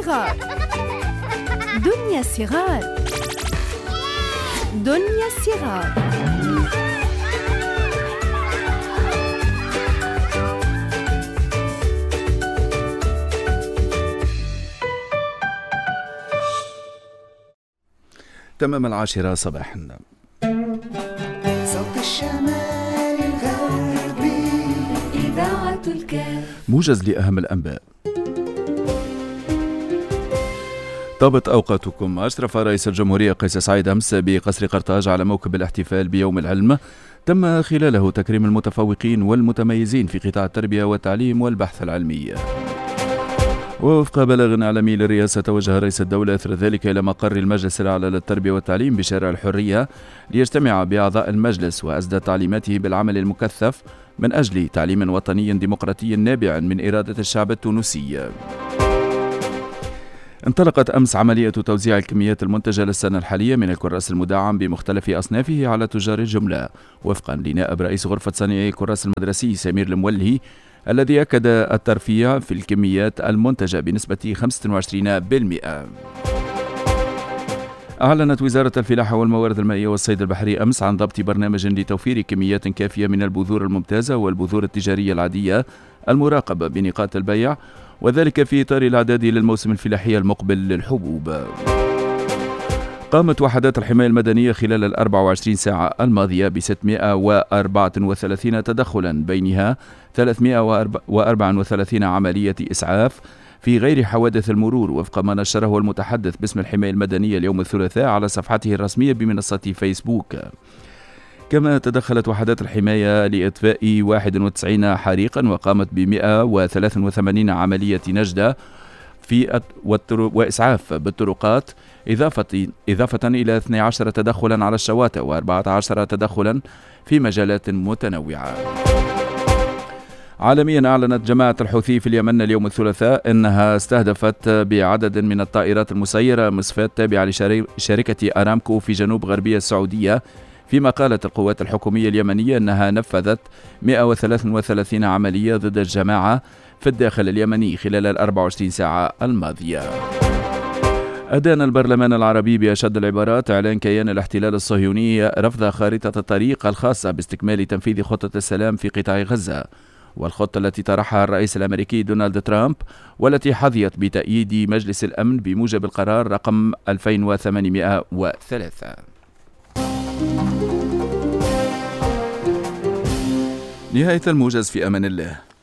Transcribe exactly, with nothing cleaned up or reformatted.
الصغار. دنيا الصغار. دنيا الصغار. تمام العاشرة صباحا. صوت الشمال الغربي إذاعة الكاف. موجز لأهم الأنباء. طابت أوقاتكم. أشرف رئيس الجمهورية قيس سعيد أمس بقصر قرطاج على موكب الاحتفال بيوم العلم، تم خلاله تكريم المتفوقين والمتميزين في قطاع التربية والتعليم والبحث العلمي. ووفق بلاغ إعلامي للرئاسة، توجه رئيس الدولة إثر ذلك إلى مقر المجلس الأعلى للتربية والتعليم بشارع الحرية ليجتمع بأعضاء المجلس، وأسدى تعليماته بالعمل المكثف من أجل تعليم وطني ديمقراطي نابع من إرادة الشعب التونسي. انطلقت أمس عملية توزيع الكميات المنتجة للسنة الحالية من الكراس المدعم بمختلف أصنافه على تجار الجملة، وفقا لنائب رئيس غرفة صناعي الكراس المدرسي سمير المولهي، الذي أكد الترفيع في الكميات المنتجة بنسبة خمسة وعشرين بالمئة. أعلنت وزارة الفلاحة والموارد المائية والصيد البحري أمس عن ضبط برنامج لتوفير كميات كافية من البذور الممتازة والبذور التجارية العادية المراقبة بنقاط البيع، وذلك في إطار الإعداد للموسم الفلاحي المقبل للحبوب. قامت وحدات الحماية المدنية خلال الأربع وعشرين ساعة الماضية ب ستمائة وأربعة وثلاثين تدخلا، بينها ثلاثمائة وأربعة وثلاثين عملية إسعاف في غير حوادث المرور، وفق ما نشره المتحدث باسم الحماية المدنية اليوم الثلاثاء على صفحته الرسمية بمنصة فيسبوك. كما تدخلت وحدات الحماية لإطفاء واحد وتسعين حريقا، وقامت ب مائة وثلاثة وثمانين عملية نجدة في وإسعاف بالطرقات، إضافة إضافة إلى اثني عشر تدخلا على الشواطئ وأربعة عشر تدخلا في مجالات متنوعة. عالميا، أعلنت جماعة الحوثي في اليمن اليوم الثلاثاء أنها استهدفت بعدد من الطائرات المسيرة مصفاة تابعة لشركة أرامكو في جنوب غربية السعودية، فيما قالت القوات الحكومية اليمنية أنها نفذت مائة وثلاثة وثلاثين عملية ضد الجماعة في الداخل اليمني خلال الأربع وعشرين ساعة الماضية. أدان البرلمان العربي بأشد العبارات إعلان كيان الاحتلال الصهيوني رفض خارطة الطريق الخاصة باستكمال تنفيذ خطة السلام في قطاع غزة، والخطة التي طرحها الرئيس الأمريكي دونالد ترامب، والتي حظيت بتأييد مجلس الأمن بموجب القرار رقم ألفين وثمانمائة وثلاثة. نهاية الموجز، في أمان الله.